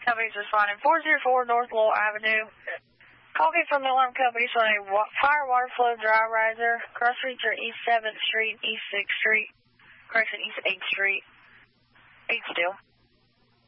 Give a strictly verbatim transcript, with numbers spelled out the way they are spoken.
Company's responding four oh four North Lowell Avenue. Call me from the alarm company showing a wa fire water flow dry riser. Cross feature East seventh Street, East sixth Street. Correction, East eighth Street. eight still.